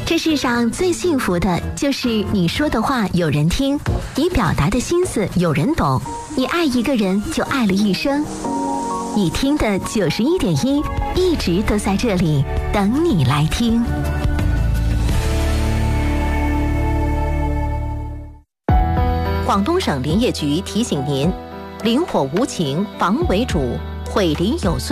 这世上最幸福的就是你说的话有人听，你表达的心思有人懂，你爱一个人就爱了一生。你听的91.1一直都在这里等你来听。广东省林业局提醒您：林火无情，防为主，毁林有罪。